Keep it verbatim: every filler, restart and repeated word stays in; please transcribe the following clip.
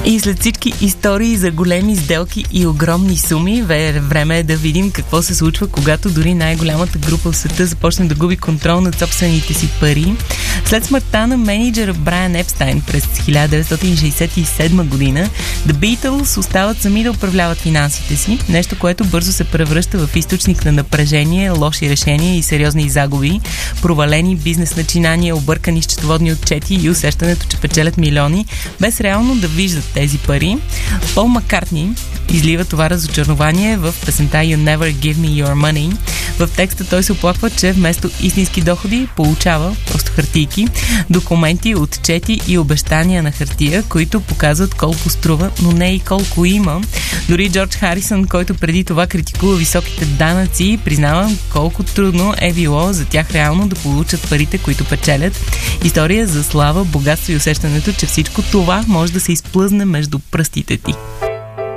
И след всички истории за големи сделки и огромни суми, време е да видим какво се случва, когато дори най-голямата група в света започне да губи контрол над собствените си пари. След смъртта на мениджъра Брайан Епстайн през хиляда деветстотин шейсет и седма година, The Beatles остават сами да управляват финансите си, нещо, което бързо се превръща в източник на напрежение, лоши решения и сериозни загуби, провалени бизнес начинания, объркани счетоводни отчети и усещането, че печелят милиони, без реално да виждат тези пари. Пол Маккартни излива това разочарование в песента You Never Give Me Your Money. В текста той се оплаква, че вместо истински доходи получава просто хартийки, документи, отчети и обещания на хартия, които показват колко струва, но не и колко има. Дори Джордж Харисън, който преди това критикува високите данъци, признава колко трудно е било за тях реално да получат парите, които печелят. История за слава, богатство и усещането, че всичко това може да се изплъзне между пръстите ти.